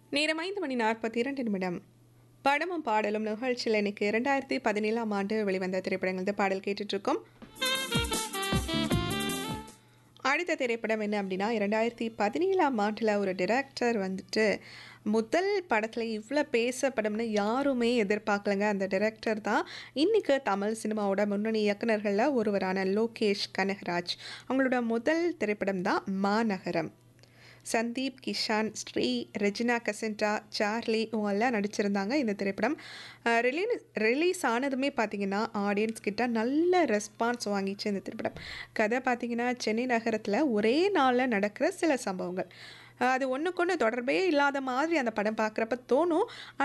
நேரம் 5:42 படமும் பாடலும் நிகழ்ச்சியில் இன்னைக்கு 2017ஆம் ஆண்டு வெளிவந்த திரைப்படங்கள் பாடல் கேட்டுட்டு இருக்கோம். அடுத்த திரைப்படம் என்ன அப்படின்னா 2017ஆம் ஆண்டில் ஒரு டிரெக்டர் வந்துட்டு முதல் படத்தில் இவ்வளோ பேசப்படும்னு யாருமே எதிர்பார்க்கலங்க. அந்த டிரெக்டர் தான் இன்னைக்கு தமிழ் சினிமாவோட முன்னணி இயக்குனர்களில் ஒருவரான லோகேஷ் கனகராஜ். அவங்களோட முதல் திரைப்படம் தான் மாநகரம். சந்தீப் கிஷான், ஸ்ரீ, ரெஜினா கசென்ட்ரா, சார்லி இவங்கெல்லாம் நடிச்சிருந்தாங்க. இந்த திரைப்படம் ரிலீஸ் ஆனதுமே பார்த்தீங்கன்னா ஆடியன்ஸ் கிட்ட நல்ல ரெஸ்பான்ஸ் வாங்கிச்சு இந்த திரைப்படம். கதை பார்த்தீங்கன்னா சென்னை நகரத்தில் ஒரே நாளில் நடக்கிற சில சம்பவங்கள். அது ஒன்றுக்கொன்று தொடர்பே இல்லாத மாதிரி அந்த படம் பார்க்குறப்ப தோணும்.